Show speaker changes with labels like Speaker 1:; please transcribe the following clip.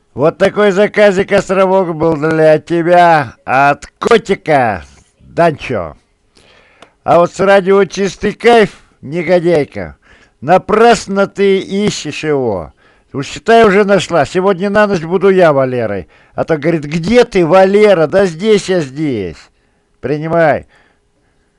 Speaker 1: Вот такой заказик островок был для тебя от котика Данчо. А вот с радио «Чистый кайф», негодяйка, напрасно ты ищешь его. Уж считай, уже нашла. Сегодня на ночь буду я Валерой. А то говорит, где ты, Валера? Да здесь я здесь. Принимай.